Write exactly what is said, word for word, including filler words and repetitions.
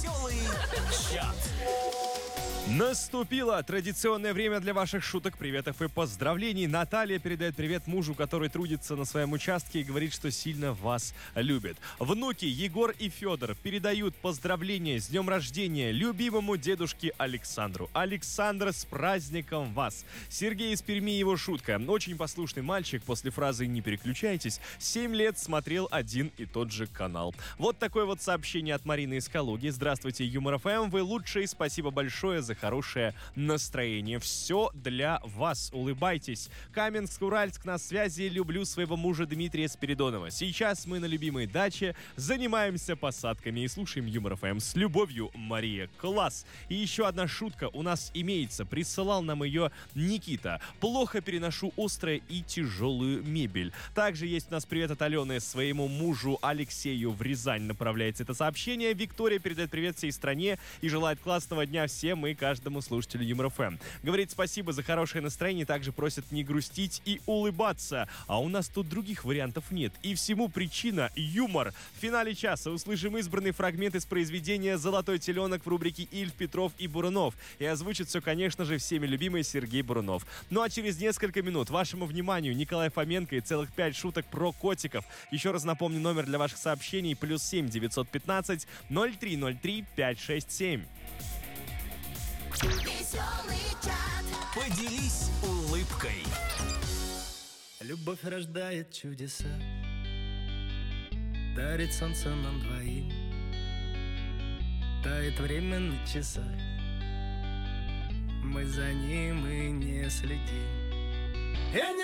Веселый чат. Наступило традиционное время для ваших шуток, приветов и поздравлений. Наталья передает привет мужу, который трудится на своем участке и говорит, что сильно вас любит. Внуки Егор и Федор передают поздравления с днем рождения любимому дедушке Александру. Александр, с праздником вас! Сергей из Перми, его шутка. Очень послушный мальчик, после фразы «не переключайтесь», семь лет смотрел один и тот же канал. Вот такое вот сообщение от Марины из Калуги. Здравствуйте, Юмор эф эм, вы лучшие, спасибо большое за хорошее настроение. Все для вас. Улыбайтесь. Каменск-Уральск на связи. Люблю своего мужа Дмитрия Спиридонова. Сейчас мы на любимой даче занимаемся посадками и слушаем Юмор эф эм. С любовью, Мария. Класс. И еще одна шутка у нас имеется. Присылал нам ее Никита. Плохо переношу острое и тяжелую мебель. Также есть у нас привет от Алены своему мужу Алексею в Рязань. Направляется это сообщение. Виктория передает привет всей стране и желает классного дня всем и каждому слушателю Юмор эф эм. Говорит спасибо за хорошее настроение, также просит не грустить и улыбаться. А у нас тут других вариантов нет. И всему причина — юмор. В финале часа услышим избранный фрагмент из произведения «Золотой теленок» в рубрике «Ильф, Петров и Бурунов». И озвучит все, конечно же, всеми любимый Сергей Бурунов. Ну а через несколько минут вашему вниманию Николай Фоменко и целых пять шуток про котиков. Еще раз напомню номер для ваших сообщений: плюс семь девятьсот пятнадцать ноль три ноль три пять шесть семь. Веселый чат. Поделись улыбкой. Любовь рождает чудеса, дарит солнце нам двоим, тает время на часах, мы за ним и не следим.